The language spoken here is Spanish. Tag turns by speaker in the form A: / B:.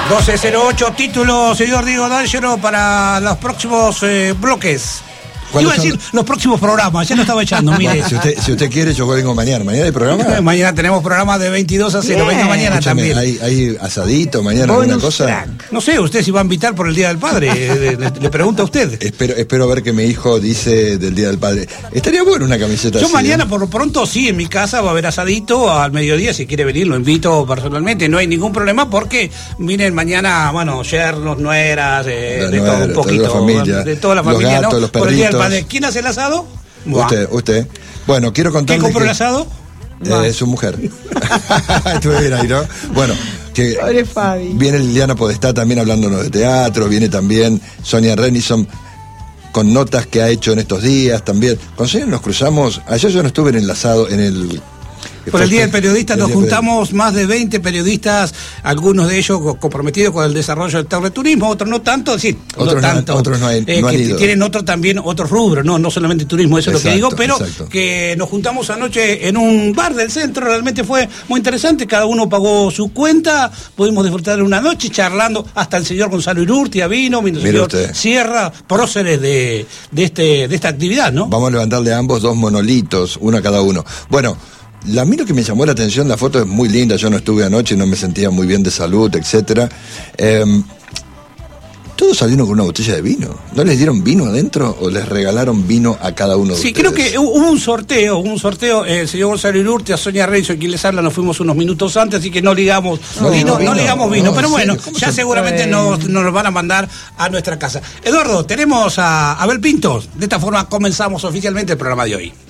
A: 12:08, título, señor Diego D'Angelo, para los próximos bloques. Iba a decir los próximos programas, ya lo estaba echando, mire.
B: Si usted quiere, yo vengo mañana. ¿Mañana hay programa?
A: Mañana tenemos programa de 22 a 0, venga mañana. Escúchame,
B: también. ¿Hay asadito mañana, alguna cosa?
A: Track. No sé, usted si va a invitar por el Día del Padre, le pregunto a usted.
B: Espero ver que mi hijo dice del Día del Padre. Estaría bueno una camiseta
A: yo
B: así.
A: Yo mañana, por lo pronto, sí, en mi casa va a haber asadito al mediodía, si quiere venir, lo invito personalmente, no hay ningún problema, porque miren, mañana, bueno, yernos, nueras, de todo un poquito, de toda la familia,
B: los gatos,
A: ¿no?
B: Los
A: por el Día del Padre.
B: perritos.
A: ¿Quién hace el asado?
B: Usted. Bueno, quiero contarle.
A: ¿Quién compró el asado?
B: Su mujer. Estuve bien ahí, ¿no? Bueno, que viene Liliana Podestá también hablándonos de teatro, viene también Sonia Renison con notas que ha hecho en estos días también. Con Sonia nos cruzamos, ayer yo no estuve enlazado en el...
A: Por el Día del Periodista nos juntamos más de 20 periodistas, algunos de ellos comprometidos con el desarrollo del terreturismo, otros no tanto, es decir,
B: otros no han ido.
A: Tienen otros rubros, no solamente turismo, eso es lo que digo, pero que nos juntamos anoche en un bar del centro, realmente fue muy interesante, cada uno pagó su cuenta, pudimos disfrutar una noche charlando, hasta el señor Gonzalo Irurtia vino el señor Sierra, próceres de esta actividad, ¿no?
B: Vamos a levantarle a ambos 2 monolitos, uno a cada uno. Bueno, a mí lo que me llamó la atención, la foto es muy linda, yo no estuve anoche, no me sentía muy bien de salud, etcétera. Todos salieron con una botella de vino. ¿No les dieron vino adentro o les regalaron vino a cada uno de ustedes?
A: Sí, creo que hubo un sorteo, el señor Gonzalo Irurtia, Sonia Renzo, quien les habla, nos fuimos unos minutos antes, así que no ligamos vino, pero bueno, ya seguramente nos van a mandar a nuestra casa. Eduardo, tenemos a Abel Pintos, de esta forma comenzamos oficialmente el programa de hoy.